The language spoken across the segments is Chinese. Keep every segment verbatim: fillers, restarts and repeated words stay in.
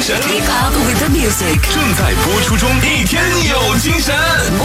神 Keep up with the music 正在播出中，一天有精神。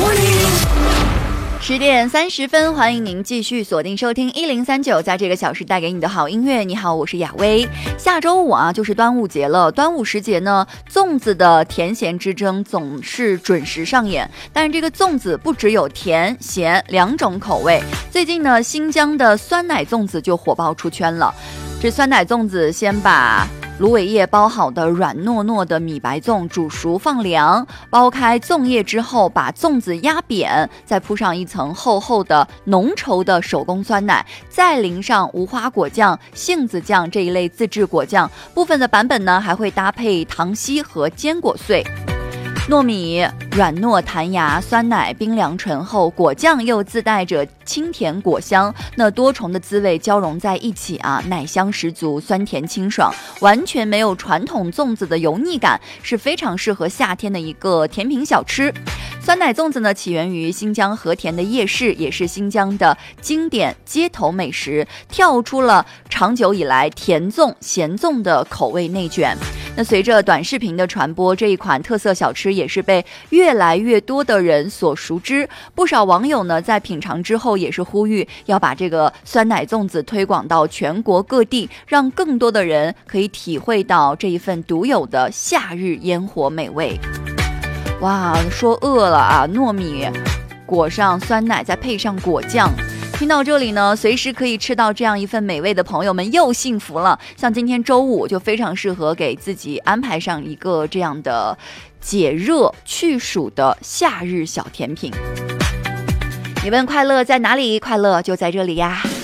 十点三十分，欢迎您继续锁定收听一零三九，在这个小时带给你的好音乐。你好，我是雅薇。下周五啊，就是端午节了。端午时节呢，粽子的甜咸之争总是准时上演。但是这个粽子不只有甜咸两种口味，最近呢，新疆的酸奶粽子就火爆出圈了。这酸奶粽子先把芦苇叶包好的软糯糯的米白粽煮熟放凉，剥开粽叶之后，把粽子压扁，再铺上一层厚厚的浓稠的手工酸奶，再淋上无花果酱、杏子酱这一类自制果酱。部分的版本呢，还会搭配糖稀和坚果碎。糯米软糯弹牙，酸奶冰凉醇厚，果酱又自带着清甜果香，那多重的滋味交融在一起啊，奶香十足，酸甜清爽，完全没有传统粽子的油腻感，是非常适合夏天的一个甜品小吃。酸奶粽子呢，起源于新疆和田的夜市，也是新疆的经典街头美食，跳出了长久以来甜粽、咸粽的口味内卷。那随着短视频的传播，这一款特色小吃也是被越来越多的人所熟知。不少网友呢，在品尝之后也是呼吁要把这个酸奶粽子推广到全国各地，让更多的人可以体会到这一份独有的夏日烟火美味。哇，说饿了啊！糯米裹上酸奶，再配上果酱。听到这里呢，随时可以吃到这样一份美味的朋友们又幸福了。像今天周五就非常适合给自己安排上一个这样的解热去暑的夏日小甜品。你问快乐在哪里？快乐就在这里呀。